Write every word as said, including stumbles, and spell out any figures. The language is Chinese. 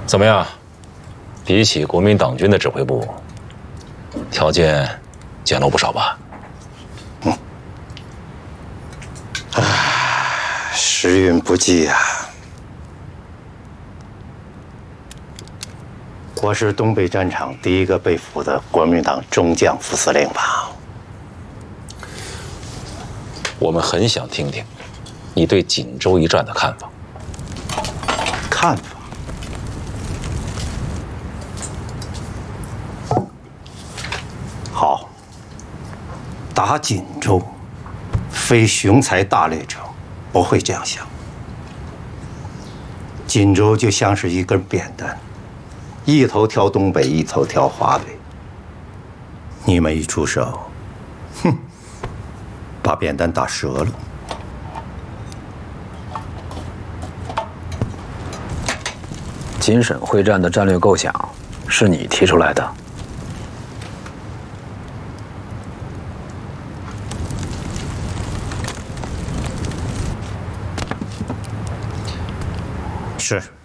怎么样？比起国民党军的指挥部，条件简陋不少吧？ 嗯。唉，时运不济啊。我是东北战场第一个被俘的国民党中将副司令吧？ 我们很想听听你对锦州一战的看法。 看法？好，打锦州，非雄才大略者不会这样想。锦州就像是一根扁担，一头挑东北，一头挑华北。你们一出手，哼，把扁担打折了。 锦沈会战的战略构想是你提出来的？ 是。